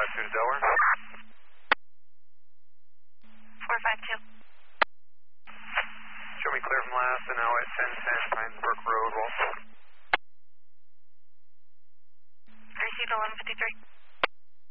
452 to Delaware. 452. Show me clear from last and now at 1010 Pines Brook Road, Walsh. Received 1153.